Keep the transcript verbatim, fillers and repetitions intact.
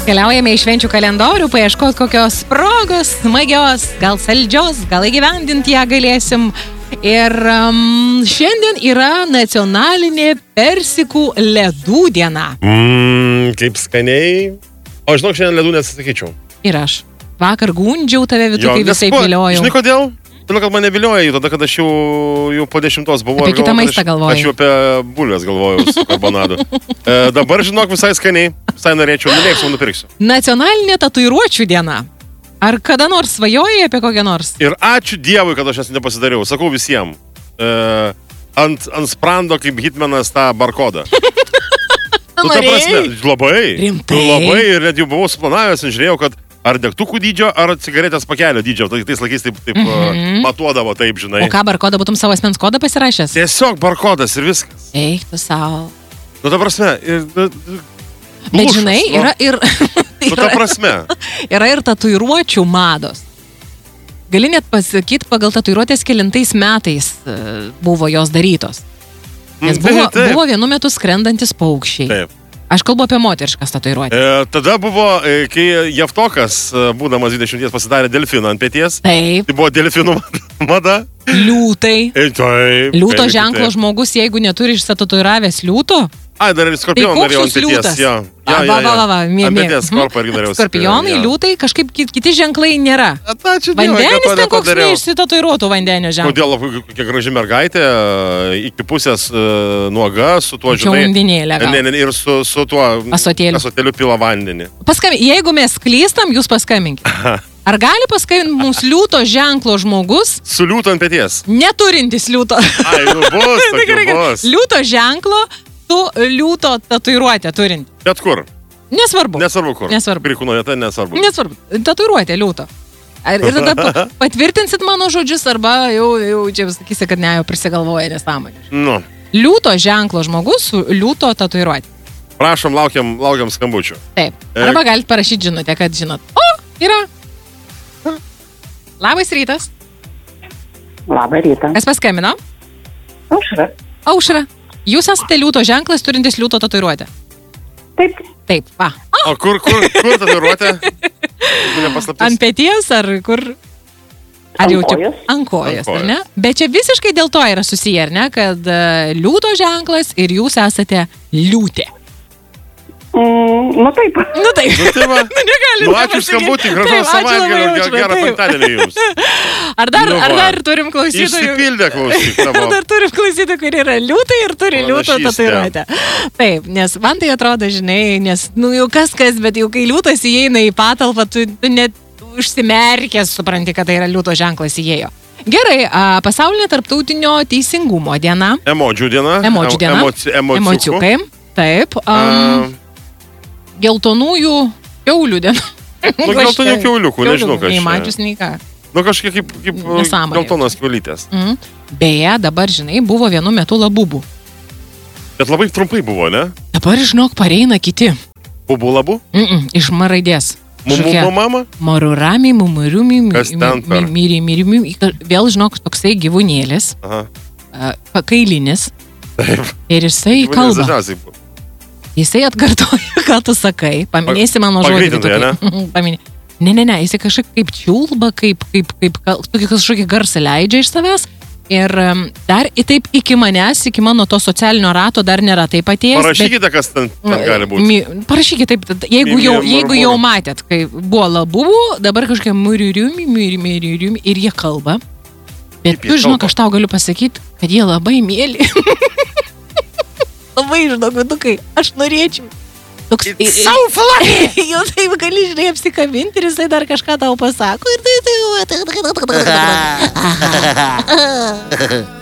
keliaujame į švenčių kalendorių, paieškoti kokios progos, smagios, gal saldžios, gal įgyvendinti ją galėsim. Ir um, šiandien yra nacionalinė persikų ledų diena. Mmm, kaip skaniai. O žinok, šiandien ledų nesakyčiau. Ir aš. Vakar gundžiau tave vidų, kai visai viliojau. Žinai kodėl? Todėl, kad mane vilioja jų, tada, kad aš jau, jau po dešimtos buvau. Apie kitą maistą galvojau. Aš jau apie bulves galvojau su karbonadu. e, dabar, žinok, visai skaniai. Visai norėčiau, nulėksiu, nupirksiu. Nacionalinė tatuiruočių diena. Ar kada nors svajojai apie kokią nors? Ir ačiū Dievui, kad aš jas nepasidariau. Sakau visiems. E, ant, ant sprando kaip hitmenas tą barkodą. Nu, ta prasme, labai. Rimtai? Labai, ir net jau buvau suplanavęs, žiūrėjau, kad ar degtukų dydžio, ar cigaretės pakelio dydžio. Tai tais laikais taip, taip mm-hmm. matuodavo, taip, žinai. O ką, barkodą būtum savo asmens kodą pasirašęs? Tiesiog barkodas ir viskas. Eik tu savo. Nu, ta prasme, ir... Bet Glušas, žinai, nu. yra ir... Nu, ta prasme. Yra ir tatuiruočių mados. Gali net pasakyti, pagal tatuiruotės kelintais metais buvo jos darytos. Nes buvo, taip, taip. buvo vienu metu skrendantis paukščiai. Taip. Aš kalbu apie moteriškas tatuiruotės. E, tada buvo, e, kai Javtokas, būdamas dvidešimties, pasidarė delfiną ant peties. Taip. Tai buvo delfinų mada. Liūtai. E, taip. Liūto taip, ženklo taip. žmogus, jeigu neturi išsatatuiravęs liūto. Ai, dar ir skorpioną Tai norėjau ant koks peties. liūtas? Ja, ja, Va, ja, va, va, va, mė, ant mė. peties skorpą irgi norėjau. Skorpionai, ja. liūtai, kažkaip ki- kiti ženklai nėra. Ačiū Dievui, Vandenis kad to ten koks nepadariau. neišsitatuiruotų vandenio ženklų. Kodėl, kokia graži mergaitė, iki pusės uh, nuoga, su tuo, Čia žinai... undinėlė gal. Ne, ne, ir su, su tuo... Asotėliu. Asotėliu pila vandenį. Paskambink, jeigu mes klystam, jūs paskambinkite. Ar gali paskambinti mums liūto ženklo žmogus, Su liūtu ant peties. neturintis liūto? Ai, nu bus, Tai gerai, tokiu gerai. bus. Liūto ženklo, tu liūto tatuiruotę turinti. Bet kur? Nesvarbu. Nesvarbu kur. Nesvarbu. Prikūno vieta, nesvarbu. Nesvarbu. Tatuiruotė liūto. Ar, ir tada pa- patvirtinsit mano žodžius, arba jau, jau čia sakysi, kad ne, jau prisigalvoja nesąmonė. Nu, Liūto ženklo žmogus su liūto tatuiruotė. prašom, laukiam, laukiam skambučių. Taip. E- Arba galite parašyti žinutę, kad žinot. O, yra. Labas rytas. Labą rytą. Kas paskambino? Aušra. Aušra. Jūs esate liūto ženklas, turintis liūto tatuiruotę. Taip, Taip, va. O kur, kur, kur tatuiruotė? Nepaslaptis. Ant peties ar kur? Ar Ant jau čia- kojos. Ant kojas, Ant ar ne? Bet čia visiškai dėl to yra susiję, ar ne? Kad uh, liūto ženklas ir jūs esate liūtė. mm, nu taip. Nu taip. Nu, tai va. Nu, negali Nu, ačiū už skambutį, gražaus savaitgalio, ger- gerą penktadienį jums. Ar dar, Nu, ar va. dar turim klausytojų? Išsipildė, klausyk, Ar tavo. dar turim klausytojų, kurie yra liūtai ir turi liūto Pranašystė. tatuiruotę. Taip, nes man tai atrodo, žinai, nes, nu jau kas kas, bet jau kai liūtas įeina į patalpą, tu, tu net užsimerkęs supranti, kad tai yra liūto ženklas įėjo. Gerai, a, pasaulinė tarptautinio teisingumo diena. Emodžių diena. Emodžių diena. Emoci, emociukų. Emociukai. Taip. Um, A, geltonųjų kiaulių diena. Nu, geltonių kiauliukų, nežinau, kas Nei čia. mačius, nei ką. Nu, kažkiek kaip, kaip Nesąmonė. geltonas kiaulytės. Mm. Beje, dabar, žinai, buvo vienu metu labubų. Bet labai trumpai buvo, ne? Dabar, žinok, pareina kiti. Bubų labų? Mm -mm, iš M raidės. Mumu mama? Marurami, mumuriumi, Kas ten per? myri, myri, myri. Vėl, žinok, toksai gyvūnėlis, Aha. a, pakailinis. Taip. Ir jisai Gyvūnėlis kalba. dažniausiai buvo. Jisai atkartoja, ką tu sakai. Paminėsi mano žodį. pagreitintai, tokį. Paminė. Ne, ne, ne, jisai kažkaip kaip čiulba, kaip, kaip, kaip, kal- tokį kažkokį garsą leidžia iš savęs. Ir um, dar į taip iki manęs, iki mano to socialinio rato dar nėra taip atėjęs. Parašykite, kas ten, ten gali būti. Mi, parašykite taip, tada- jeigu Mi- mi- jau, murmuru. jeigu jau matėt, kai buvo labubų, dabar kažkokie muririumi, muririumi ir jie kalba. Bet Kaip jie tu žinok, kalba? aš tau galiu pasakyti, kad jie labai mėly. Labai žinok, vidukai, aš norėčiau. Toks, It's so fluffy! jau taip gali, žinai, apsikabinti ir jisai dar kažką tau pasako ir tai tai...